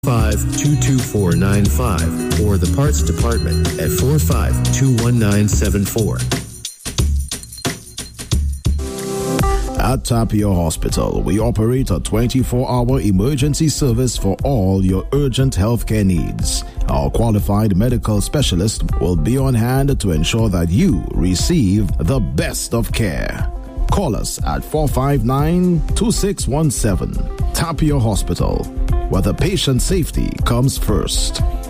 22495 or the parts department at 4521974. At Tapio Hospital, we operate a 24-hour emergency service for all your urgent healthcare needs. Our qualified medical specialist will be on hand to ensure that you receive the best of care. Call us at 459-2617. Tapio Hospital, where the patient safety comes first.